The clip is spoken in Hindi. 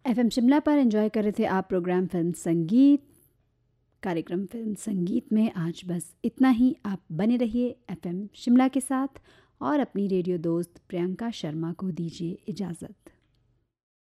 एफएम शिमला पर एंजॉय कर रहे थे आप प्रोग्राम फिल्म संगीत। कार्यक्रम फिल्म संगीत में आज बस इतना ही। आप बने रहिए एफएम शिमला के साथ और अपनी रेडियो दोस्त प्रियंका शर्मा को दीजिए इजाज़त।